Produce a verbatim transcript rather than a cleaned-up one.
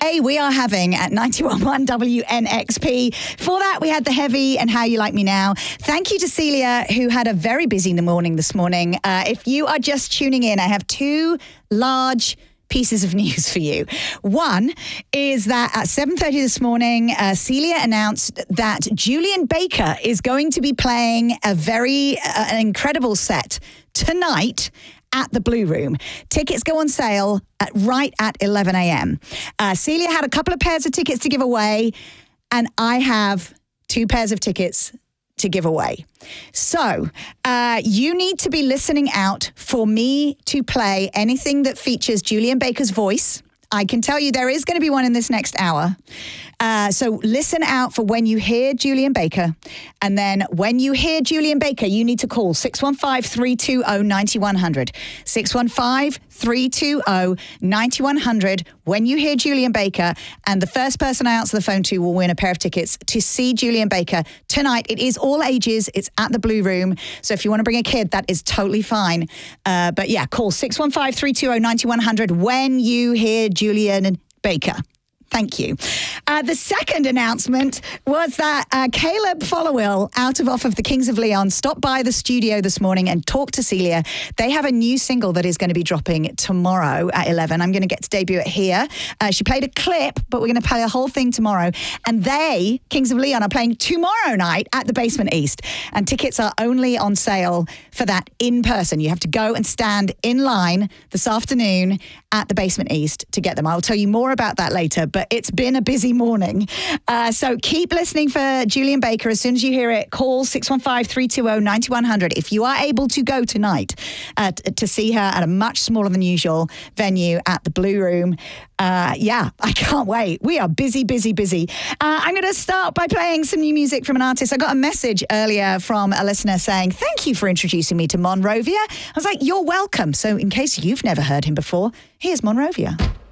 A, we are having at ninety-one point one W N X P. For that, we had The Heavy and How You Like Me Now. Thank you to Celia, who had a very busy morning this morning. Uh, if you are just tuning in, I have two large pieces of news for you. One is that at seven thirty this morning, uh, Celia announced that Julian Baker is going to be playing a very uh, an incredible set tonight at the Blue Room. Tickets go on sale at right at eleven a.m. Uh, Celia had a couple of pairs of tickets to give away, and I have two pairs of tickets to give away. So uh, you need to be listening out for me to play anything that features Julian Baker's voice. I can tell you there is going to be one in this next hour. Uh, so listen out for when you hear Julian Baker. And then when you hear Julian Baker, you need to call six one five, three two zero, nine one zero zero. six one five, three two zero, nine one zero zero when you hear Julian Baker. And the first person I answer the phone to will win a pair of tickets to see Julian Baker tonight. It is all ages. It's at the Blue Room. So if you want to bring a kid, that is totally fine. Uh, but yeah, call six one five, three two zero, nine one zero zero when you hear Julian Baker. Thank you. Uh, the second announcement was that uh, Caleb Followill, out of off of the Kings of Leon, stopped by the studio this morning and talked to Celia. They have a new single that is going to be dropping tomorrow at eleven. I'm going to get to debut it here. Uh, she played a clip, but we're going to play the whole thing tomorrow. And they, Kings of Leon, are playing tomorrow night at the Basement East. And tickets are only on sale for that in person. You have to go and stand in line this afternoon at the Basement East to get them. I'll tell you more about that later, but it's been a busy morning. Uh, so keep listening for Julian Baker. As soon as you hear it, call six one five, three two zero, nine one zero zero. If you are able to go tonight uh, t- to see her at a much smaller than usual venue at the Blue Room, uh, yeah, I can't wait. We are busy, busy, busy. Uh, I'm going to start by playing some new music from an artist. I got a message earlier from a listener saying, thank you for introducing me to Monrovia. I was like, you're welcome. So in case you've never heard him before, here's Monrovia.